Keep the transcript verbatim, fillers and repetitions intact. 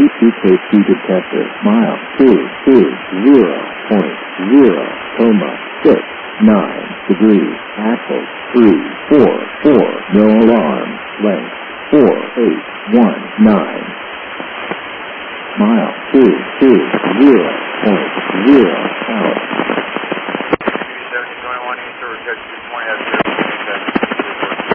safety detector. Mile two two zero point zero coma six nine degrees. Axle three four four. No alarm. Length four eight one nine. Mile two two zero point zero